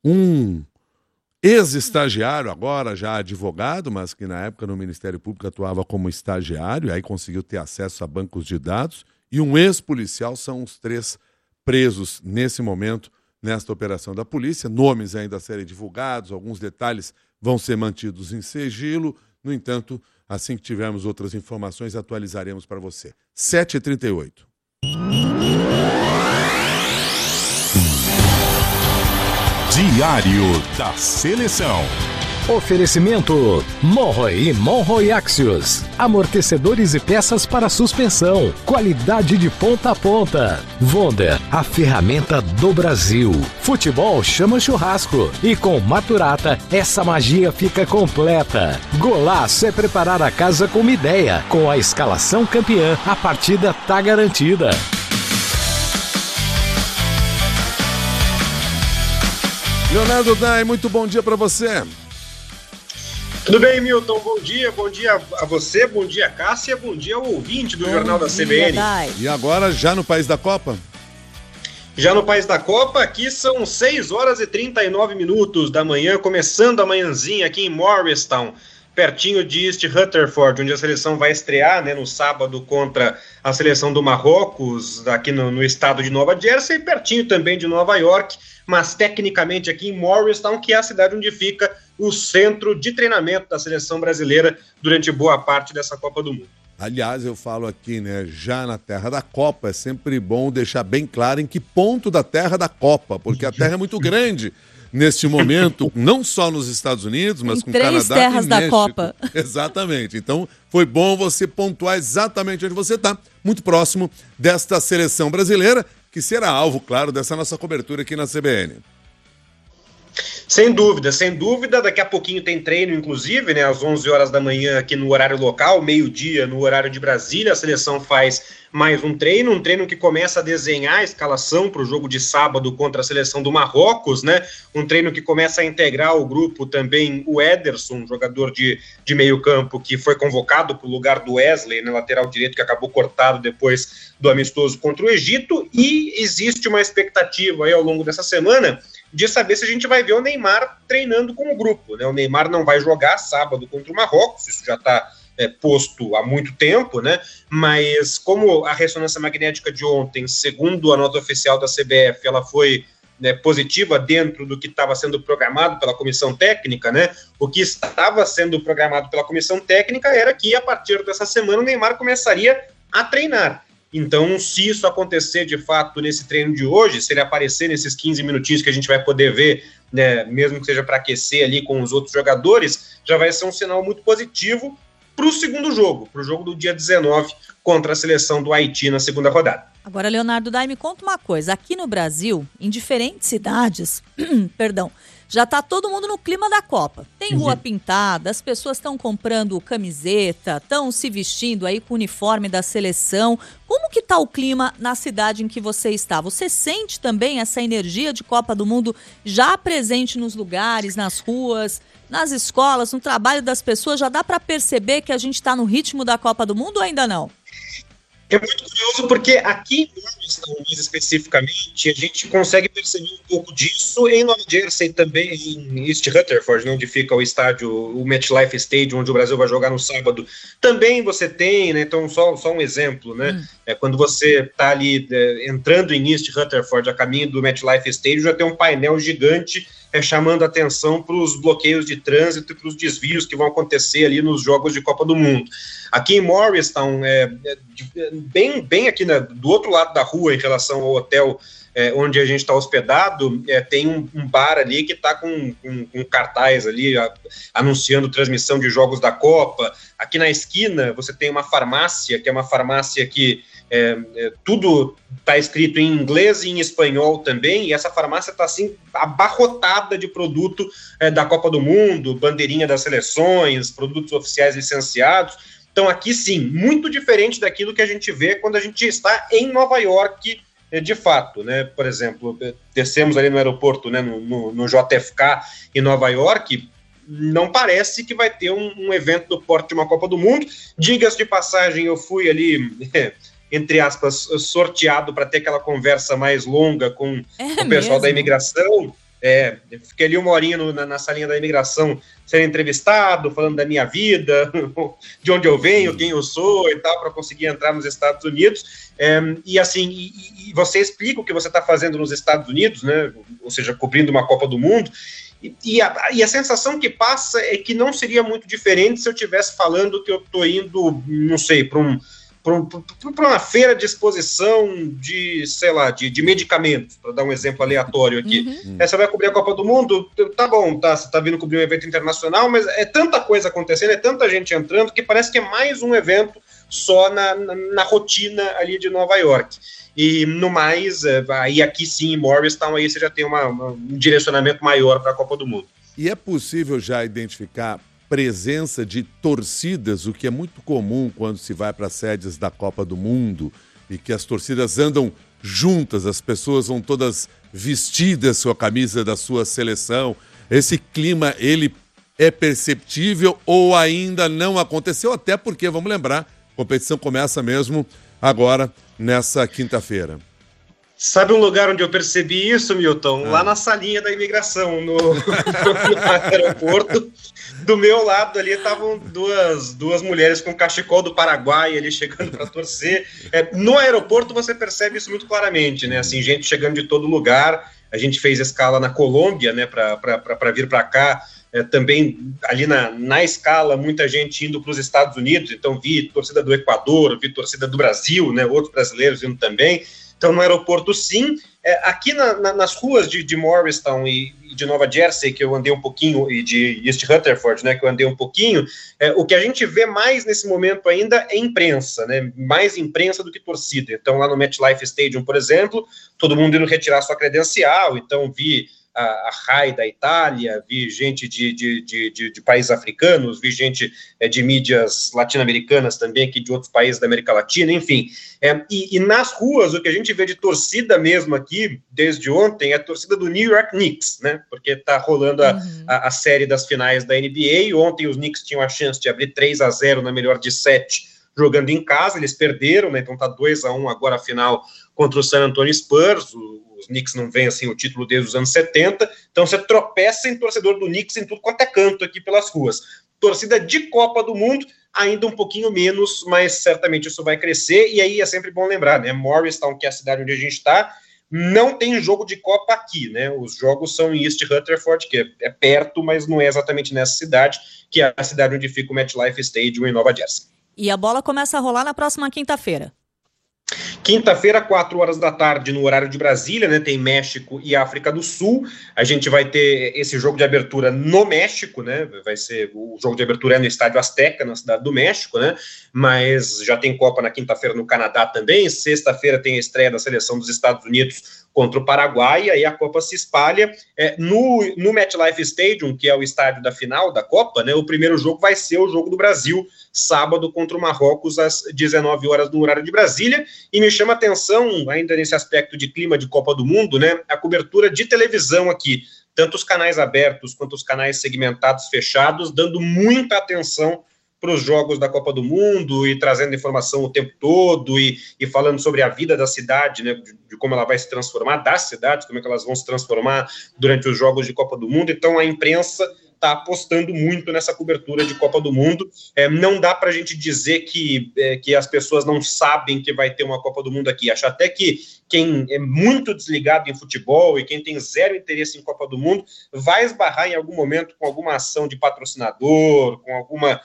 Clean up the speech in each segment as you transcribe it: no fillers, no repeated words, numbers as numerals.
um ex-estagiário, agora já advogado, mas que na época no Ministério Público atuava como estagiário, e aí conseguiu ter acesso a bancos de dados, e um ex-policial. São os 3 presos nesse momento, nesta operação da polícia. Nomes ainda a serem divulgados, alguns detalhes vão ser mantidos em sigilo. No entanto, assim que tivermos outras informações, atualizaremos para você. 7h38. Diário da Seleção. Oferecimento Monroe e Monroe Axios. Amortecedores e peças para suspensão. Qualidade de ponta a ponta. Wonder, a ferramenta do Brasil. Futebol chama churrasco. E com Maturata, essa magia fica completa. Golaço é preparar a casa com uma ideia. Com a escalação campeã, a partida tá garantida. Leonardo Dai, muito bom dia para você. Tudo bem, Milton? Bom dia a você, bom dia, Cássia, bom dia ao ouvinte do Jornal da CBN. E agora, já no País da Copa? Já no País da Copa, aqui são 6h39 da manhã, começando a manhãzinha aqui em Morristown, pertinho de East Rutherford, onde a seleção vai estrear, né, no sábado contra a seleção do Marrocos, aqui no estado de Nova Jersey, pertinho também de Nova York, mas tecnicamente aqui em Morristown, que é a cidade onde fica o centro de treinamento da seleção brasileira durante boa parte dessa Copa do Mundo. Aliás, eu falo aqui, né, já na terra da Copa, é sempre bom deixar bem claro em que ponto da terra da Copa, porque a terra é muito grande neste momento, não só nos Estados Unidos, mas com Canadá e México. 3 terras da Copa. Exatamente. Então, foi bom você pontuar exatamente onde você está, muito próximo desta seleção brasileira, que será alvo, claro, dessa nossa cobertura aqui na CBN. Sem dúvida, daqui a pouquinho tem treino, inclusive, né, às 11 horas da manhã aqui no horário local, meio-dia no horário de Brasília, a seleção faz mais um treino que começa a desenhar a escalação para o jogo de sábado contra a seleção do Marrocos, né, um treino que começa a integrar o grupo também o Ederson, jogador de meio campo, que foi convocado para o lugar do Wesley, né, lateral direito, que acabou cortado depois do amistoso contra o Egito, e existe uma expectativa aí ao longo dessa semana de saber se a gente vai ver o Neymar treinando com o grupo, né? O Neymar não vai jogar sábado contra o Marrocos, isso já está posto há muito tempo, né? Mas como a ressonância magnética de ontem, segundo a nota oficial da CBF, ela foi, né, positiva dentro do que estava sendo programado pela comissão técnica, né? O que estava sendo programado pela comissão técnica era que a partir dessa semana o Neymar começaria a treinar. Então, se isso acontecer de fato nesse treino de hoje, se ele aparecer nesses 15 minutinhos que a gente vai poder ver, né, mesmo que seja para aquecer ali com os outros jogadores, já vai ser um sinal muito positivo para o segundo jogo, para o jogo do dia 19 contra a seleção do Haiti na segunda rodada. Agora, Leonardo Dai, me conta uma coisa. Aqui no Brasil, em diferentes cidades, já está todo mundo no clima da Copa. Tem rua pintada, as pessoas estão comprando camiseta, estão se vestindo aí com o uniforme da seleção. Como que está o clima na cidade em que você está? Você sente também essa energia de Copa do Mundo já presente nos lugares, nas ruas, nas escolas, no trabalho das pessoas? Já dá para perceber que a gente está no ritmo da Copa do Mundo ou ainda não? É muito curioso porque aqui em Morristown, mais especificamente, a gente consegue perceber um pouco disso em Nova Jersey também, em East Rutherford, onde fica o estádio, o MetLife Stadium, onde o Brasil vai jogar no sábado. Também você tem, né, então só um exemplo, né, quando você está ali entrando em East Rutherford, a caminho do MetLife Stadium, já tem um painel gigante chamando atenção para os bloqueios de trânsito e para os desvios que vão acontecer ali nos Jogos de Copa do Mundo. Aqui em Morristown, bem aqui do outro lado da rua, em relação ao hotel onde a gente está hospedado, tem um bar ali que está com cartaz ali anunciando transmissão de jogos da Copa. Aqui na esquina você tem uma farmácia, que é uma farmácia que tudo está escrito em inglês e em espanhol também, e essa farmácia está assim abarrotada de produto da Copa do Mundo, bandeirinha das seleções, produtos oficiais licenciados. Então aqui sim, muito diferente daquilo que a gente vê quando a gente está em Nova York de fato, né? Por exemplo, descemos ali no aeroporto, né, no JFK em Nova York, não parece que vai ter um evento do porte de uma Copa do Mundo. Diga-se de passagem, eu fui ali entre aspas, sorteado para ter aquela conversa mais longa com o pessoal da imigração. Fiquei ali uma horinha na salinha da imigração, sendo entrevistado, falando da minha vida, de onde eu venho, quem eu sou e tal, para conseguir entrar nos Estados Unidos. E assim, você explica o que você está fazendo nos Estados Unidos, né? Ou seja, cobrindo uma Copa do Mundo. E a sensação que passa é que não seria muito diferente se eu estivesse falando que eu estou indo, não sei, para uma feira de exposição de, sei lá, de medicamentos, para dar um exemplo aleatório aqui. Você vai cobrir a Copa do Mundo, tá bom, tá, você está vindo cobrir um evento internacional, mas é tanta coisa acontecendo, é tanta gente entrando, que parece que é mais um evento só na rotina ali de Nova York. E no mais, aí aqui sim, em Morristown, aí você já tem um direcionamento maior para a Copa do Mundo. E é possível já identificar presença de torcidas, o que é muito comum quando se vai para sedes da Copa do Mundo e que as torcidas andam juntas, as pessoas vão todas vestidas com a camisa da sua seleção. Esse clima, ele é perceptível ou ainda não aconteceu? Até porque, vamos lembrar, a competição começa mesmo agora, nessa quinta-feira. Sabe um lugar onde eu percebi isso, Milton? Lá na salinha da imigração, no aeroporto. Do meu lado ali estavam duas mulheres com cachecol do Paraguai ali chegando para torcer. No aeroporto você percebe isso muito claramente, né? Assim, gente chegando de todo lugar. A gente fez escala na Colômbia, né, para vir para cá. Também ali na escala, muita gente indo para os Estados Unidos, então vi torcida do Equador, vi torcida do Brasil, né, outros brasileiros indo também. Então no aeroporto sim, aqui nas ruas de Morristown e de Nova Jersey, que eu andei um pouquinho, e de East Rutherford, né, que eu andei um pouquinho, o que a gente vê mais nesse momento ainda é imprensa, né, mais imprensa do que torcida. Então lá no MetLife Stadium, por exemplo, todo mundo indo retirar sua credencial, então vi a RAI da Itália, vi gente de países africanos, vi gente de mídias latino-americanas também, aqui de outros países da América Latina, enfim. E nas ruas, o que a gente vê de torcida mesmo aqui, desde ontem, é a torcida do New York Knicks, né? Porque tá rolando a série das finais da NBA. Ontem os Knicks tinham a chance de abrir 3-0 na melhor de 7, jogando em casa, eles perderam, né? Então tá 2-1 agora a final contra o San Antonio Spurs. Os Knicks não vêm assim o título desde os anos 70, então você tropeça em torcedor do Knicks em tudo quanto é canto aqui pelas ruas. Torcida de Copa do Mundo, ainda um pouquinho menos, mas certamente isso vai crescer, e aí é sempre bom lembrar, né, Morristown, que é a cidade onde a gente está, não tem jogo de Copa aqui, né, os jogos são em East Rutherford, que é perto, mas não é exatamente nessa cidade, que é a cidade onde fica o MetLife Stadium em Nova Jersey. E a bola começa a rolar na próxima quinta-feira. Quinta-feira, 4 horas da tarde, no horário de Brasília, né, tem México e África do Sul. A gente vai ter esse jogo de abertura no México, né, vai ser, o jogo de abertura é no Estádio Azteca, na Cidade do México, né, mas já tem Copa na quinta-feira no Canadá também. Sexta-feira tem a estreia da seleção dos Estados Unidos contra o Paraguai, e aí a Copa se espalha no MetLife Stadium, que é o estádio da final da Copa, né, o primeiro jogo vai ser o jogo do Brasil, sábado contra o Marrocos, às 19 horas no horário de Brasília, e me chama a atenção, ainda nesse aspecto de clima de Copa do Mundo, né, a cobertura de televisão aqui, tanto os canais abertos quanto os canais segmentados fechados, dando muita atenção para os jogos da Copa do Mundo e trazendo informação o tempo todo e falando sobre a vida da cidade, né, de como ela vai se transformar, das cidades, como é que elas vão se transformar durante os jogos de Copa do Mundo. Então a imprensa está apostando muito nessa cobertura de Copa do Mundo. Não dá para a gente dizer que as pessoas não sabem que vai ter uma Copa do Mundo aqui. Acho até que quem é muito desligado em futebol e quem tem zero interesse em Copa do Mundo vai esbarrar em algum momento com alguma ação de patrocinador, com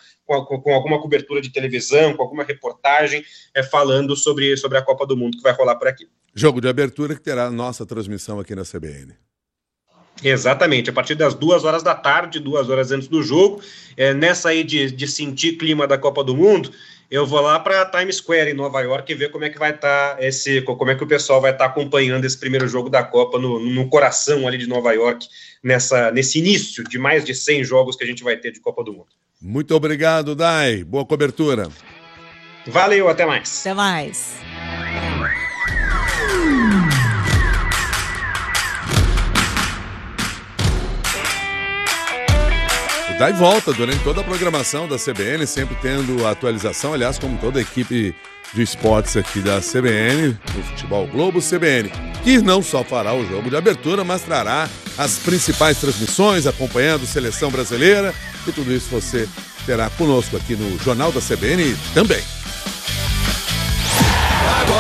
alguma cobertura de televisão, com alguma reportagem falando sobre a Copa do Mundo que vai rolar por aqui. Jogo de abertura que terá nossa transmissão aqui na CBN. Exatamente, a partir das 2 horas da tarde, 2 horas antes do jogo, nessa aí de sentir clima da Copa do Mundo, eu vou lá para Times Square em Nova York e ver como é que vai estar como é que o pessoal vai estar acompanhando esse primeiro jogo da Copa no coração ali de Nova York, nesse início de mais de 100 jogos que a gente vai ter de Copa do Mundo. Muito obrigado, Dai. Boa cobertura. Valeu, até mais. Até mais. dá e volta durante toda a programação da CBN, sempre tendo atualização, aliás, como toda a equipe de esportes aqui da CBN, do Futebol Globo CBN, que não só fará o jogo de abertura, mas trará as principais transmissões, acompanhando a seleção brasileira, e tudo isso você terá conosco aqui no Jornal da CBN também.